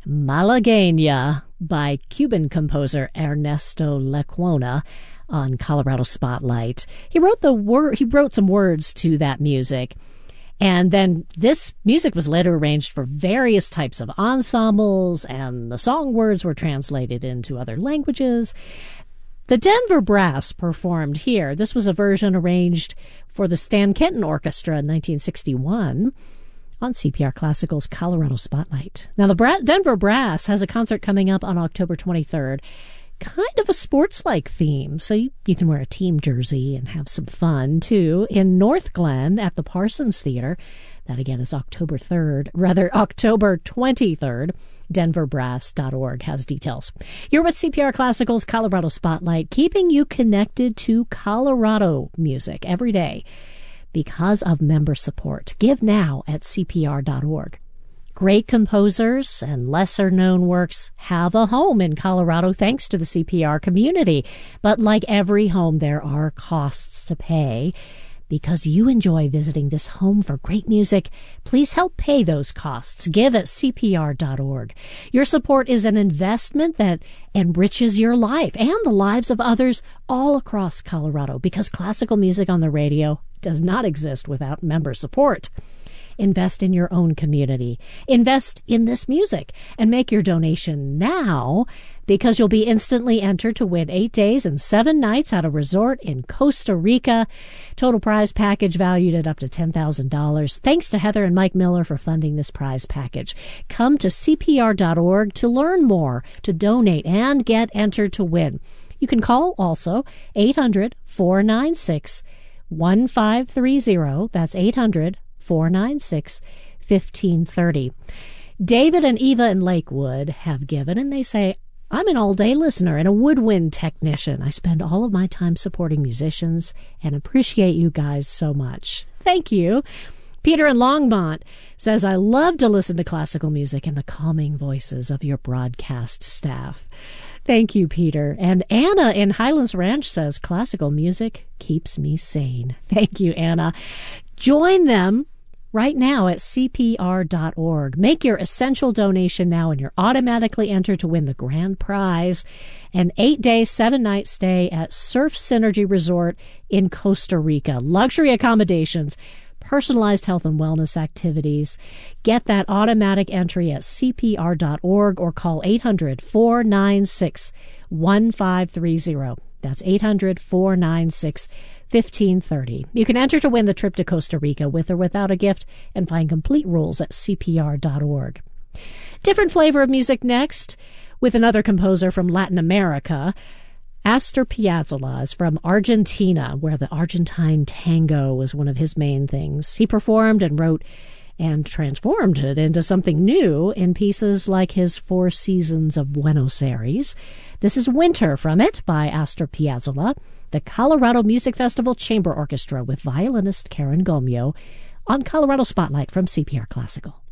Malagueña by Cuban composer Ernesto Lecuona on Colorado Spotlight. He wrote some words to that music. And then this music was later arranged for various types of ensembles, and the song words were translated into other languages. The Denver Brass performed here. This was a version arranged for the Stan Kenton Orchestra in 1961 on CPR Classical's Colorado Spotlight. Now, the Denver Brass has a concert coming up on October 23rd. Kind of a sports-like theme, so you can wear a team jersey and have some fun, too, in North Glen at the Parsons Theater. That, again, is October 23rd. DenverBrass.org has details. You're with CPR Classical's Colorado Spotlight, keeping you connected to Colorado music every day because of member support. Give now at CPR.org. Great composers and lesser-known works have a home in Colorado thanks to the CPR community. But like every home, there are costs to pay. Because you enjoy visiting this home for great music, please help pay those costs. Give at CPR.org. Your support is an investment that enriches your life and the lives of others all across Colorado, because classical music on the radio does not exist without member support. Invest in your own community. Invest in this music and make your donation now, because you'll be instantly entered to win 8 days and 7 nights at a resort in Costa Rica. Total prize package valued at up to $10,000. Thanks to Heather and Mike Miller for funding this prize package. Come to CPR.org to learn more, to donate, and get entered to win. You can call also 800-496-1530. That's 800-496-1530. David and Eva in Lakewood have given, and they say, I'm an all-day listener and a woodwind technician. I spend all of my time supporting musicians and appreciate you guys so much. Thank you. Peter in Longmont says, I love to listen to classical music and the calming voices of your broadcast staff. Thank you, Peter. And Anna in Highlands Ranch says, classical music keeps me sane. Thank you, Anna. Join them right now at CPR.org. Make your essential donation now and you're automatically entered to win the grand prize, an 8-day, 7-night stay at Surf Synergy Resort in Costa Rica. Luxury accommodations, personalized health and wellness activities. Get that automatic entry at CPR.org or call 800-496-1530. That's 800-496-1530. You can enter to win the trip to Costa Rica with or without a gift and find complete rules at CPR.org. Different flavor of music next with another composer from Latin America. Astor Piazzolla is from Argentina, where the Argentine tango was one of his main things. He performed and wrote and transformed it into something new in pieces like his Four Seasons of Buenos Aires. This is Winter from it by Astor Piazzolla, the Colorado Music Festival Chamber Orchestra with violinist Karen Gomio on Colorado Spotlight from CPR Classical.